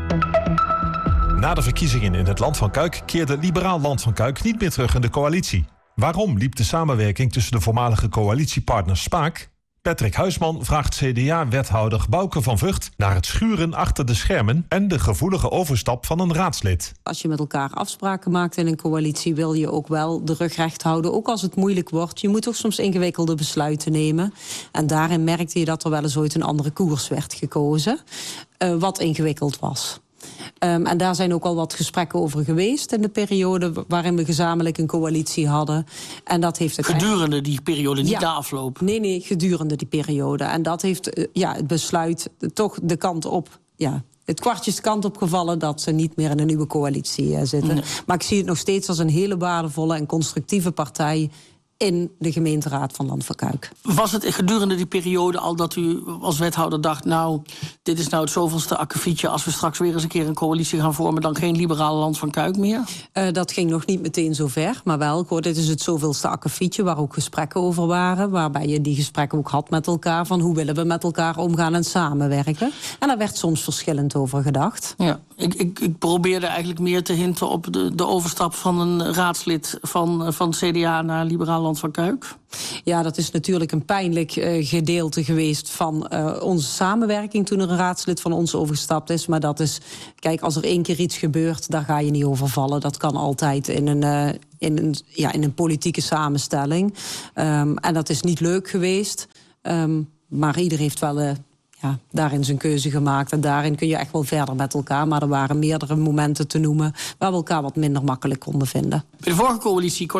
Na de verkiezingen in het Land van Cuijk keerde liberaal Land van Cuijk niet meer terug in de coalitie. Waarom liep de samenwerking tussen de voormalige coalitiepartners spaak? Patrick Huisman vraagt CDA-wethouder Bouke van Vught naar het schuren achter de schermen en de gevoelige overstap van een raadslid. Als je met elkaar afspraken maakt in een coalitie, wil je ook wel de rug recht houden. Ook als het moeilijk wordt. Je moet toch soms ingewikkelde besluiten nemen. En daarin merkte je dat er wel eens ooit een andere koers werd gekozen. Wat ingewikkeld was. En daar zijn ook al wat gesprekken over geweest in de periode waarin we gezamenlijk een coalitie hadden. En dat heeft gedurende die periode, niet de afloop? Nee, gedurende die periode. En dat heeft het besluit toch de kant op. Ja, het kwartje is de kant op gevallen dat ze niet meer in een nieuwe coalitie zitten. Nee. Maar ik zie het nog steeds als een hele waardevolle en constructieve partij in de gemeenteraad van Land van Cuijk. Was het gedurende die periode al dat u als wethouder dacht, nou, dit is nou het zoveelste akkefietje, als we straks weer eens een keer een coalitie gaan vormen, dan geen liberaal Land van Cuijk meer? Dat ging nog niet meteen zo ver, maar wel, dit is het zoveelste akkefietje waar ook gesprekken over waren, waarbij je die gesprekken ook had met elkaar, van hoe willen we met elkaar omgaan en samenwerken. En daar werd soms verschillend over gedacht. Ja, ik probeerde eigenlijk meer te hinten op de overstap van een raadslid van CDA naar liberaal Land van Cuijk. Ja, dat is natuurlijk een pijnlijk gedeelte geweest van onze samenwerking toen er een raadslid van ons overgestapt is. Maar dat is, kijk, als er 1 keer iets gebeurt, daar ga je niet over vallen. Dat kan altijd in een politieke samenstelling. En dat is niet leuk geweest. Maar ieder heeft wel daarin zijn keuze gemaakt. En daarin kun je echt wel verder met elkaar. Maar er waren meerdere momenten te noemen waar we elkaar wat minder makkelijk konden vinden. Bij de vorige coalitie